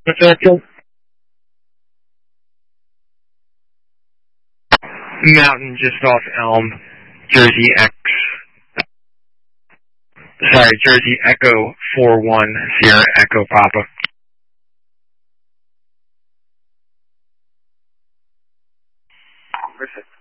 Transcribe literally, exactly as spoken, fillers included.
What's that, Joe? Mountain just off Elm, Jersey X. Sorry, Jersey Echo four one, Sierra Echo Papa. Perfect.